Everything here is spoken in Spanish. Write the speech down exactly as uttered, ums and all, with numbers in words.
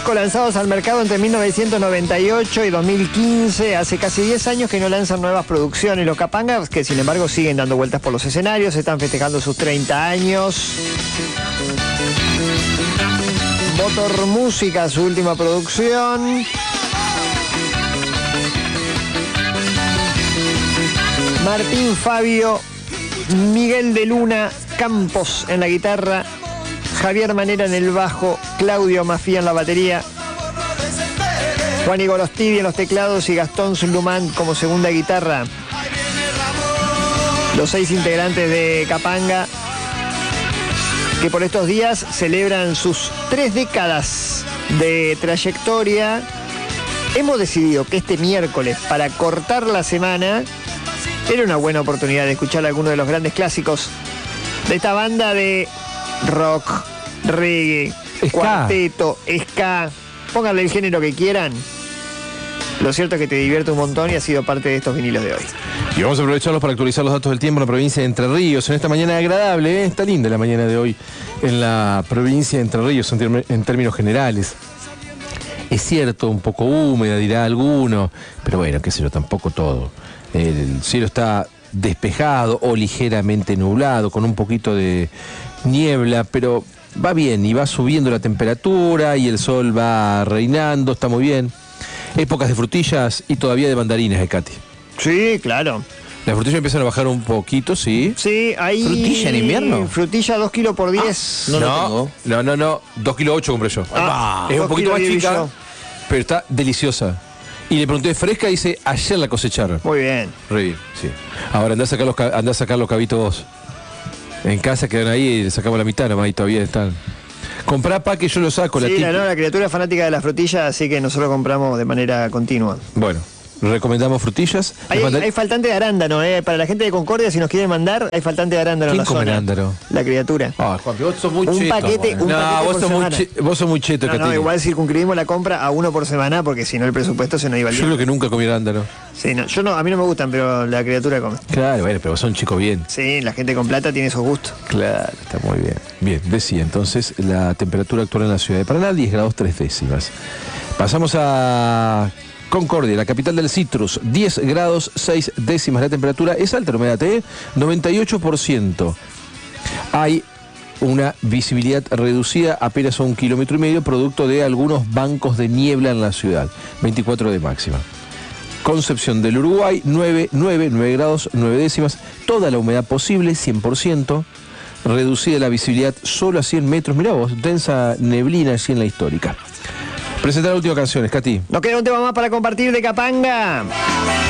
discos lanzados al mercado entre mil novecientos noventa y ocho y dos mil quince. Hace casi diez años que no lanzan nuevas producciones. Los Capanga, que sin embargo siguen dando vueltas por los escenarios, están festejando sus treinta años. Motor Música, su última producción. Martín Fabio, Miguel de Luna Campos en la guitarra, Javier Manera en el bajo, Claudio Mafía en la batería, Juan Igor Ostivi en los teclados y Gastón Zulumán como segunda guitarra. Los seis integrantes de Capanga, que por estos días celebran sus tres décadas de trayectoria. Hemos decidido que este miércoles, para cortar la semana, era una buena oportunidad de escuchar algunos de los grandes clásicos de esta banda de rock, reggae, ska, cuarteto, ska. Pónganle el género que quieran. Lo cierto es que te divierte un montón y ha sido parte de estos vinilos de hoy. Y vamos a aprovecharlos para actualizar los datos del tiempo en la provincia de Entre Ríos. En esta mañana agradable, ¿eh? Está linda la mañana de hoy en la provincia de Entre Ríos en, en términos generales. Es cierto, un poco húmeda, dirá alguno, pero bueno, qué sé yo, tampoco todo. El cielo está despejado o ligeramente nublado, con un poquito de niebla, pero va bien y va subiendo la temperatura y el sol va reinando, está muy bien. Épocas de frutillas y todavía de mandarinas, ¿eh, Katy? Sí, claro. Las frutillas empiezan a bajar un poquito, sí. Sí, hay... ¿Frutilla en invierno? Frutilla dos kilos por diez. Ah, no, no, lo tengo. no, no, no, dos kilos ocho compré yo. Ah, es un poquito más chica, yo. pero está deliciosa. Y le pregunté, fresca, dice, ayer la cosecharon. Muy bien. Re bien, sí. Ahora andá a sacar los, andá a sacar los cabitos vos. En casa quedan ahí y le sacamos la mitad nomás y todavía están. Comprá pa' que yo lo saco. Sí, la, la, no, la criatura es fanática de las frutillas, así que nosotros compramos de manera continua. Bueno, recomendamos frutillas. Hay, mandar... hay faltante de arándano, ¿eh? Para la gente de Concordia, si nos quieren mandar, hay faltante de arándano en ¿Quién la come zona. arándano? La criatura. Ah, Juan, vos sos muy Un cheto. paquete, un no, paquete vos por sos, muy semana. che, vos sos muy cheto, No, no, Catini. igual circunscribimos la compra a uno por semana, porque si no el presupuesto se nos iba al Yo día. creo que nunca comí arándano. Sí, no, yo no, a mí no me gustan, pero la criatura come. Claro, bueno, pero vos sos un chico bien. Sí, la gente con plata tiene esos gustos. Claro, está muy bien. Bien, decía entonces la temperatura actual en la ciudad de Paraná, diez grados tres décimas. Pasamos a Concordia, la capital del citrus, diez grados seis décimas la temperatura. Es alta la humedad, ¿eh? noventa y ocho por ciento. Hay una visibilidad reducida apenas a un kilómetro y medio, producto de algunos bancos de niebla en la ciudad. veinticuatro de máxima. Concepción del Uruguay, nueve, nueve, nueve grados nueve décimas. Toda la humedad posible, cien por ciento. Reducida la visibilidad solo a cien metros. Mirá vos, densa neblina allí en la histórica. Presentar la última canción, Katy. Nos queda un tema más para compartir de Capanga.